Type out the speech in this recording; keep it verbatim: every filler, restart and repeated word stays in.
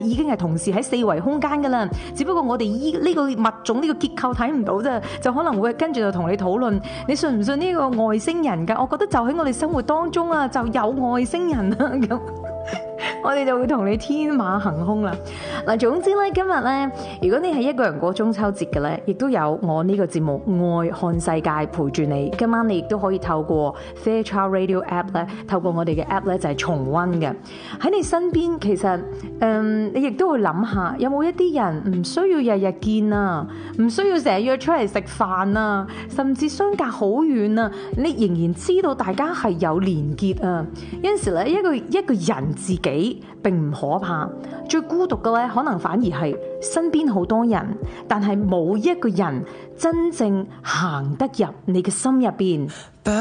已經係同時喺四維空間噶啦，只不過我哋依呢個物種呢個結構睇唔到啫，就可能會跟住就同你討論，你信唔信呢個外星人噶？我覺得就喺我哋生活當中啊，就有外星人啊咁。我哋就會同你天馬行空啦。嗱，總之咧，今日咧，如果你係一個人過中秋節嘅咧，亦都有我呢個節目《愛看世界》陪住你。今晚你亦都可以透過 Fairchild Radio App 咧，透過我哋嘅 App 咧就係重溫嘅。喺你身邊，其實嗯，你亦都會諗下，有冇一啲人唔需要日日見啊，唔需要成日約出嚟食飯啊，甚至相隔好遠啊，你仍然知道大家係有連結啊。有陣時咧，一個一個人自己並唔可怕，最孤獨嘅咧，可能反而係身邊好多人，但係冇一個人真正行得入你嘅心入邊。